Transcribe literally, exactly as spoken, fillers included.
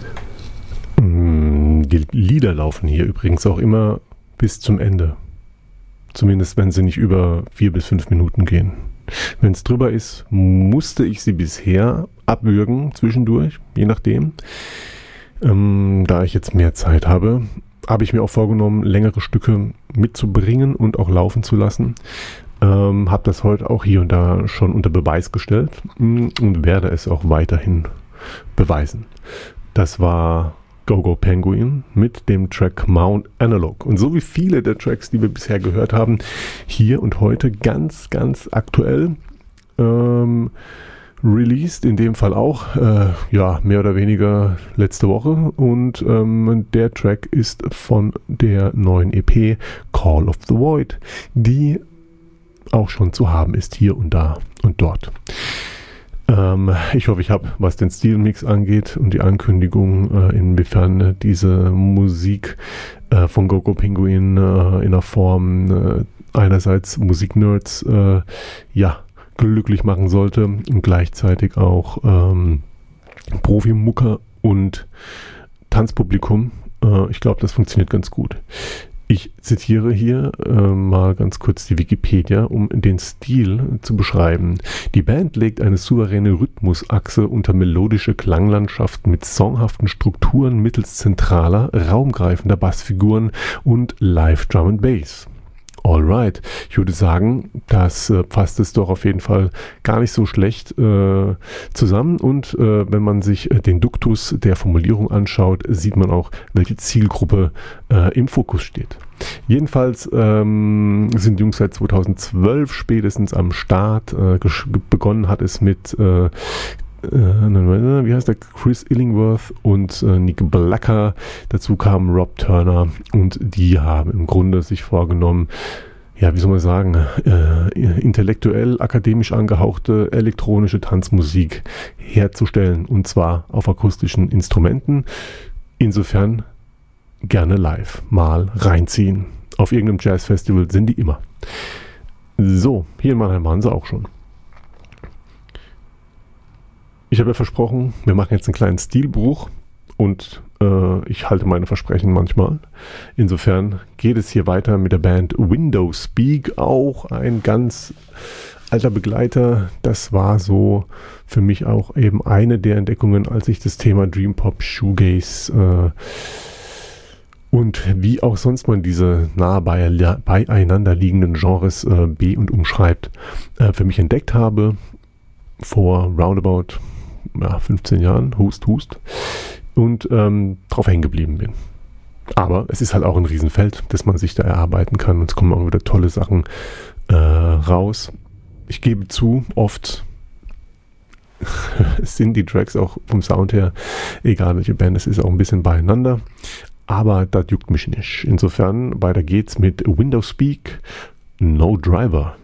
Die Lieder laufen hier übrigens auch immer bis zum Ende. Zumindest wenn sie nicht über vier bis fünf Minuten gehen. Wenn es drüber ist, musste ich sie bisher abwürgen zwischendurch, je nachdem. Ähm, da ich jetzt mehr Zeit habe, habe ich mir auch vorgenommen, längere Stücke mitzubringen und auch laufen zu lassen. Ähm, habe das heute auch hier und da schon unter Beweis gestellt und werde es auch weiterhin beweisen. Das war Go-Go Penguin mit dem Track Mount Analog. Und so wie viele der Tracks, die wir bisher gehört haben, hier und heute ganz, ganz aktuell ähm, released, in dem Fall auch, äh, ja, mehr oder weniger letzte Woche. Und ähm, der Track ist von der neuen E P Call of the Void, die auch schon zu haben ist, hier und da und dort. Ähm, ich hoffe, ich habe, was den Stilmix angeht und die Ankündigung, äh, inwiefern äh, diese Musik äh, von Go-Go Penguin äh, in der Form äh, einerseits Musiknerds äh, ja, glücklich machen sollte und gleichzeitig auch ähm, Profimucker und Tanzpublikum. Äh, ich glaube, das funktioniert ganz gut. Ich zitiere hier äh, mal ganz kurz die Wikipedia, um den Stil zu beschreiben. Die Band legt eine souveräne Rhythmusachse unter melodische Klanglandschaften mit songhaften Strukturen mittels zentraler, raumgreifender Bassfiguren und Live Drum and Bass. Alright, ich würde sagen, das äh, fasst es doch auf jeden Fall gar nicht so schlecht äh, zusammen und äh, wenn man sich äh, den Duktus der Formulierung anschaut, sieht man auch, welche Zielgruppe äh, im Fokus steht. Jedenfalls ähm, sind die Jungs seit zweitausendzwölf spätestens am Start. Äh, begonnen hat es mit äh, wie heißt der? Chris Illingworth und äh, Nick Blacker. Dazu kam Rob Turner und die haben im Grunde sich vorgenommen, ja, wie soll man sagen, äh, intellektuell, akademisch angehauchte elektronische Tanzmusik herzustellen und zwar auf akustischen Instrumenten. Insofern gerne live mal reinziehen. Auf irgendeinem Jazzfestival sind die immer. So, hier in Mannheim waren sie auch schon. Ich habe ja versprochen, wir machen jetzt einen kleinen Stilbruch und äh, ich halte meine Versprechen manchmal. Insofern geht es hier weiter mit der Band Windows Speak, auch ein ganz alter Begleiter. Das war so für mich auch eben eine der Entdeckungen, als ich das Thema Dream Pop, Shoegaze äh, und wie auch sonst man diese nah bei, beieinander liegenden Genres äh, be- und umschreibt, äh, für mich entdeckt habe. Vor roundabout ja, fünfzehn Jahren, hust, hust, und ähm, drauf hängen geblieben bin. Aber es ist halt auch ein Riesenfeld, das man sich da erarbeiten kann und es kommen auch wieder tolle Sachen äh, raus. Ich gebe zu, oft sind die Tracks auch vom Sound her, egal welche Band es ist, auch ein bisschen beieinander, aber das juckt mich nicht. Insofern, weiter geht's mit Windows Speak, No Driver.